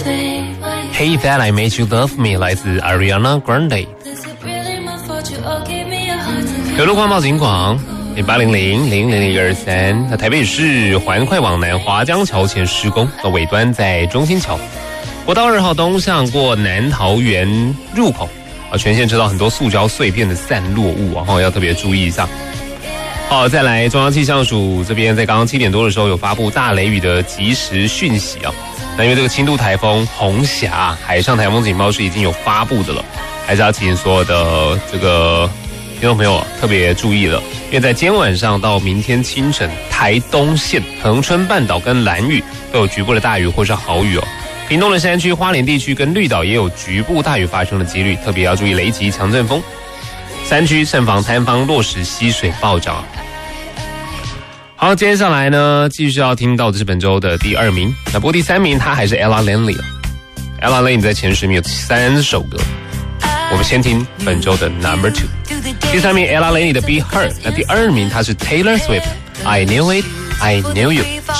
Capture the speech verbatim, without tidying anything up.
Hey That I Made You Love Me 来自 Ariana Grande。有路况报警广零八零零零零零一二三。那台北市环快往南华江桥前施工，那尾端在中心桥。国道二号东向过南桃园入口，啊，全线车道很多塑胶碎片的散落物，然后要特别注意一下。好，再来中央气象署这边在刚刚七点多的时候有发布大雷雨的即时讯息啊。那因为这个轻度台风红霞海上台风警报是已经有发布的了，还是要请所有的这个听众朋友特别注意了，因为在今天晚上到明天清晨，台东县、恒春半岛跟兰屿都有局部的大雨或是豪雨哦。屏东的山区、花莲地区跟绿岛也有局部大雨发生的几率，特别要注意雷击、强阵风。山区慎防坍方、落石、溪水暴涨。好，接下来呢，继续要听到的是本周的第二名。那不过第三名他还是 Ella Langley。Ella Langley 在前十名有三首歌，我们先听本周的 Number Two。第三名 Ella Langley 的 Be Her， 那第二名他是 Taylor Swift，I Knew It, I Knew You。